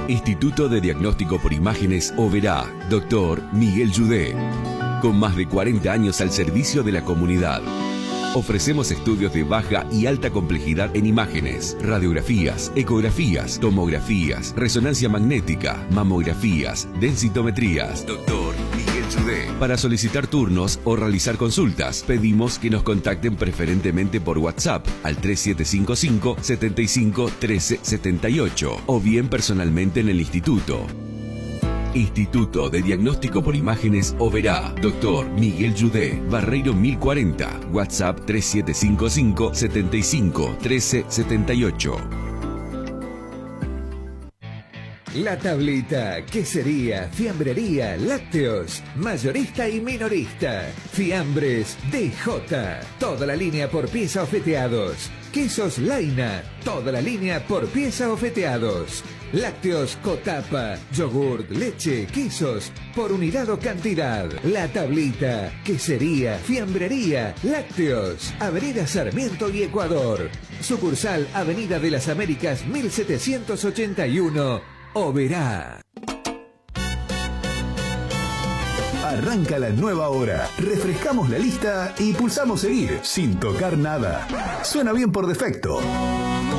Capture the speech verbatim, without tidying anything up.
Instituto de Diagnóstico por Imágenes Oberá, doctor Miguel Yudé. Con más de cuarenta años al servicio de la comunidad. Ofrecemos estudios de baja y alta complejidad en imágenes, radiografías, ecografías, tomografías, resonancia magnética, mamografías, densitometrías. Doctor Miguel Yudé. Para solicitar turnos o realizar consultas, pedimos que nos contacten preferentemente por WhatsApp al tres siete cinco cinco, setenta y cinco, trece setenta y ocho o bien personalmente en el instituto. Instituto de Diagnóstico por Imágenes Oberá, doctor Miguel Yudé, Barreiro mil cuarenta, WhatsApp tres siete cinco cinco, setenta y cinco, trece setenta y ocho. La Tablita, quesería, fiambrería, lácteos, mayorista y minorista. Fiambres D J, toda la línea por pieza o feteados. Quesos Laina, toda la línea por pieza o feteados. Lácteos Cotapa, yogurt, leche, quesos, por unidad o cantidad. La Tablita, quesería, fiambrería, lácteos. Avenida Sarmiento y Ecuador. Sucursal Avenida de las Américas mil setecientos ochenta y uno, Oberá. Arranca la nueva hora. Refrescamos la lista y pulsamos seguir sin tocar nada. Suena bien por defecto.